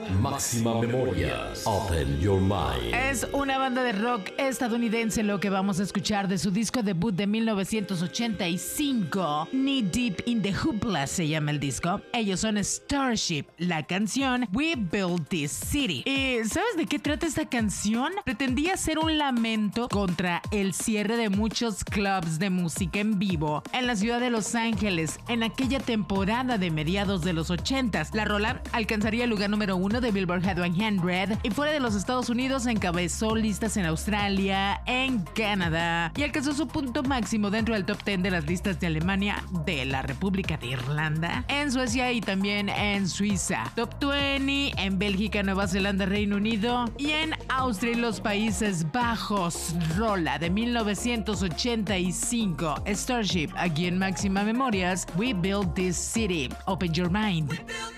Máxima Memorias. Open Your Mind. Es una banda de rock estadounidense lo que vamos a escuchar de su disco debut de 1985. Knee Deep in the Hoopla se llama el disco. Ellos son Starship. La canción We Built This City. ¿Y sabes de qué trata esta canción? Pretendía ser un lamento contra el cierre de muchos clubs de música en vivo en la ciudad de Los Ángeles en aquella temporada de mediados de los 80s. La rola alcanzaría el lugar número 1 de Billboard Hot 100 y fuera de los Estados Unidos encabezó listas en Australia, en Canadá y alcanzó su punto máximo dentro del top 10 de las listas de Alemania, de la República de Irlanda, en Suecia y también en Suiza. Top 20 en Bélgica, Nueva Zelanda, Reino Unido y en Austria y los Países Bajos. Rola de 1985. Starship, aquí en Máxima Memorias. We Built This City. Open Your Mind.